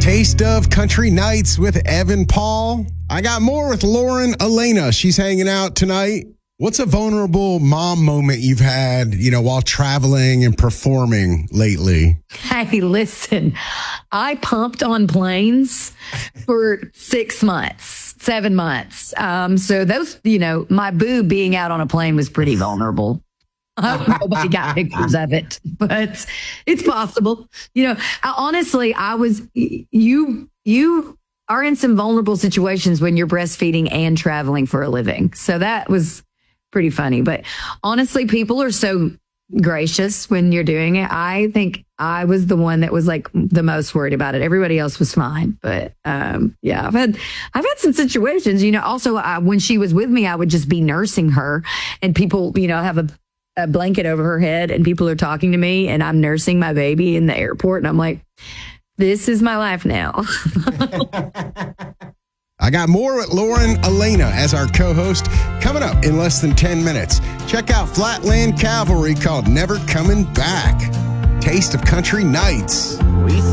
Taste of Country Nights with Evan Paul. I got more with Lauren Elena. She's hanging out tonight. What's a vulnerable mom moment you've had, while traveling and performing lately? Hey, listen, I pumped on planes for 6 months, 7 months. So those, my boo being out on a plane was pretty vulnerable. I hope nobody got pictures of it, but it's possible. You are in some vulnerable situations when you're breastfeeding and traveling for a living. So that was pretty funny. But honestly, people are so gracious when you're doing it. I think I was the one that was like the most worried about it. Everybody else was fine. But I've had some situations, also when she was with me, I would just be nursing her and people, have a blanket over her head and people are talking to me and I'm nursing my baby in the airport. And I'm like, this is my life now. I got more with Lauren Elena as our co-host coming up in less than 10 minutes. Check out Flatland Cavalry called Never Coming Back. Taste of Country Nights.